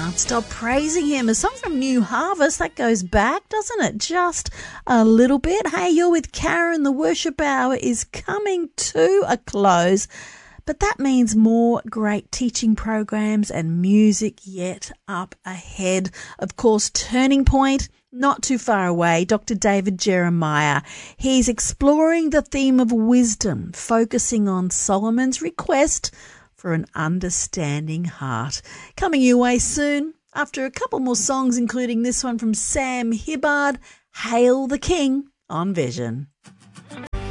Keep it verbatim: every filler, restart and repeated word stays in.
Can't Stop Praising Him, a song from New Harvest. That goes back, doesn't it? Just a little bit. Hey, you're with Karen. The worship hour is coming to a close, but that means more great teaching programs and music yet up ahead. Of course, Turning Point, not too far away. Doctor David Jeremiah. He's exploring the theme of wisdom, focusing on Solomon's request for an understanding heart. Coming your way soon, after a couple more songs, including this one from Sam Hibbard, Hail the King on Vision.